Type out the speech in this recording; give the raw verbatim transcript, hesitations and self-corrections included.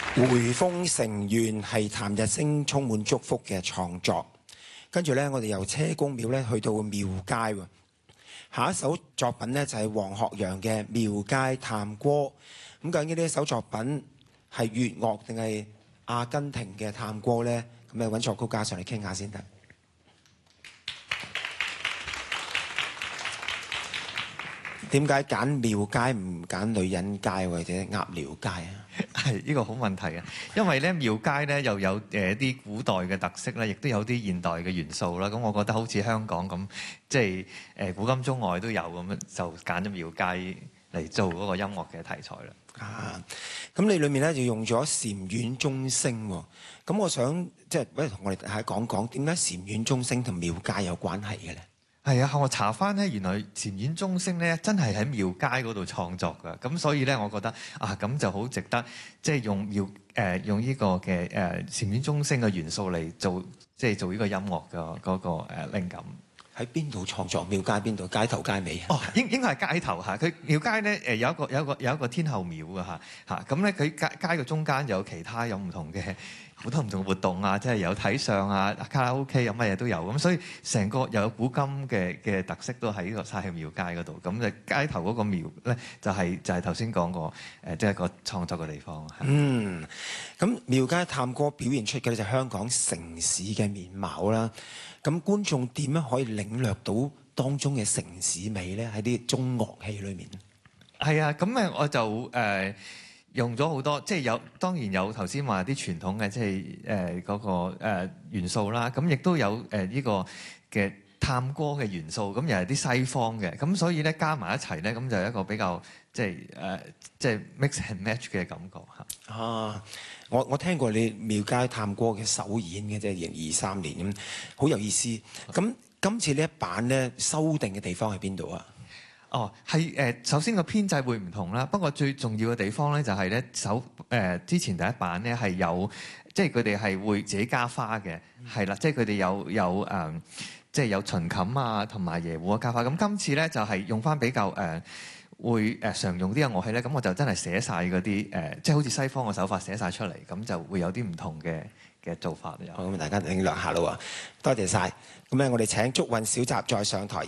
回風城願係譚日升充滿祝福嘅創作，跟住咧，我哋由車公廟咧去到廟街喎。下一首作品咧就係黃學揚嘅《廟街探戈》。咁究竟呢一首作品係粵樂定係阿根廷嘅探戈咧？咁啊揾作曲家上嚟傾下先得。點解揀廟街唔揀女人街或者鴨寮街啊？ 係呢個好問題啊！因為咧廟街咧又有誒啲古代嘅特色咧，亦都有啲現代嘅元素啦。咁我覺得好似香港咁，即係誒古今中外都有咁樣，就揀咗廟街嚟做嗰個音樂嘅題材啦。 啊！咁你裏面咧就用咗禪院鐘聲喎。咁我想即係不如同我哋睇講講點解禪院鐘聲同廟街有關係嘅咧？ 係啊，我查翻咧，原來禪院鐘聲咧真係喺廟街嗰度創作㗎，咁所以咧，我覺得啊，咁就好值得即係用廟誒、呃、用呢個嘅誒禪院鐘聲嘅元素嚟做，即係做呢個音樂嘅嗰個誒靈感。喺邊度創作？廟街邊度？街頭街尾啊？哦，應應該係街頭嚇。佢廟街咧誒有一個有一個有一個天后廟㗎嚇嚇。咁咧佢街街嘅中間有其他有唔同嘅好多唔同嘅活動啊，即係有睇相啊、卡拉 OK 有乜嘢都有。咁所以成個又有古今嘅嘅特色都喺呢個曬喺廟街嗰度。咁就街頭嗰個廟咧就係就係頭先講過誒，即係個創作嘅地方。 嗯，咁廟街探戈表現出嘅咧就係香港城市嘅面貌啦。咁觀眾點樣可以領略到當中嘅城市美咧？喺啲中樂器裏面。 係啊，咁誒我就誒、呃、用咗好多，即係有當然有頭先話啲傳統嘅，即係誒嗰個、呃、元素啦。咁亦都有誒呢、呃這個嘅探戈嘅元素，咁又係啲西方嘅，咁所以咧加埋一齊咧，咁就係一個比較即係誒、呃、即係 mix and match 嘅感覺嚇。啊！ 我我聽過你廟街探戈嘅首演嘅，即係二零二三年咁，好有意思。咁今次呢一版咧修訂嘅地方喺邊度啊？ 哦，係誒，首先個編制會唔同啦。不過最重要嘅地方咧就係咧，首誒之前第一版咧係有，即係佢哋係會自己加花嘅，係啦、嗯，即係佢哋有有誒、呃，即係有秦琴啊同埋椰胡嘅加花。咁今次咧就係用翻比較誒。呃會誒常用啲嘅樂器咧，咁我就真係寫晒嗰啲誒，即係好似西方嘅手法寫晒出嚟，咁就會有啲唔同嘅嘅做法。好，咁大家領略下啦喎，多謝晒。咁咧，我哋請祝韻小集再上台。